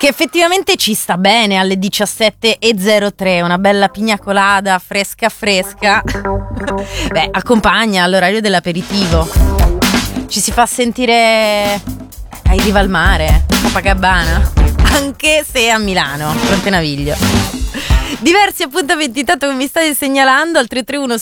che effettivamente ci sta bene alle 17:03, una bella pigna colada fresca fresca. Beh, accompagna all'orario dell'aperitivo. Ci si fa sentire ai riva al mare, Copacabana, anche se a Milano, Fronte Naviglio. Diversi appuntamenti intanto che mi state segnalando al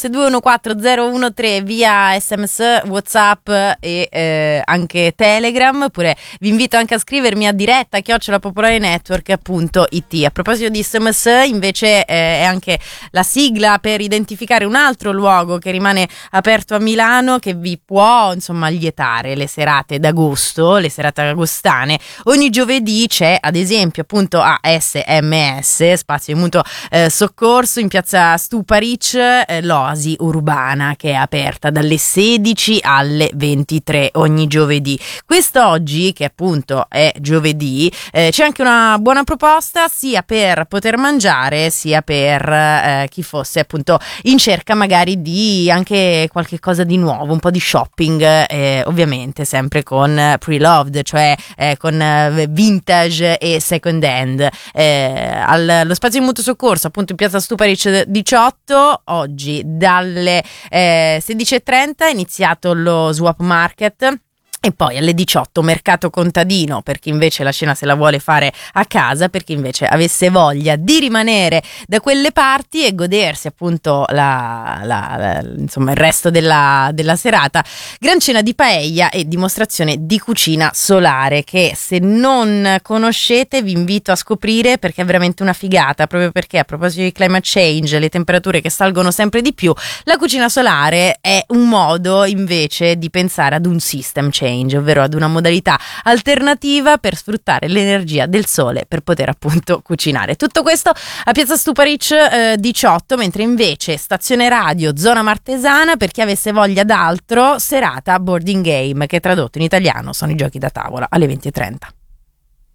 331-6214013 via SMS, WhatsApp e anche Telegram, oppure vi invito anche a scrivermi a diretta @popolarenetwork.it. A proposito di SMS, invece è anche la sigla per identificare un altro luogo che rimane aperto a Milano, che vi può insomma lietare le serate d'agosto, le serate agostane. Ogni giovedì c'è ad esempio appunto a SMS, spazio di mutuo soccorso, in piazza Stuparic, l'Oasi Urbana, che è aperta dalle 16 alle 23 ogni giovedì. Quest'oggi, che appunto è giovedì, c'è anche una buona proposta sia per poter mangiare sia per chi fosse appunto in cerca magari di anche qualche cosa di nuovo, un po' di shopping, ovviamente sempre con pre-loved, cioè con vintage e second hand. Allo spazio di mutuo soccorso appunto in piazza Stuparic 18, oggi dalle 16:30 è iniziato lo Swap Market. E poi alle 18 mercato contadino per chi invece la cena se la vuole fare a casa, per chi invece avesse voglia di rimanere da quelle parti e godersi appunto insomma il resto della serata. Gran cena di paella e dimostrazione di cucina solare, che se non conoscete vi invito a scoprire, perché è veramente una figata, proprio perché a proposito di climate change, le temperature che salgono sempre di più, la cucina solare è un modo invece di pensare ad un system change, ovvero ad una modalità alternativa per sfruttare l'energia del sole per poter appunto cucinare. Tutto questo a piazza Stuparic 18, mentre invece stazione radio zona Martesana, per chi avesse voglia d'altro, serata boarding game, che tradotto in italiano sono i giochi da tavola alle 20:30.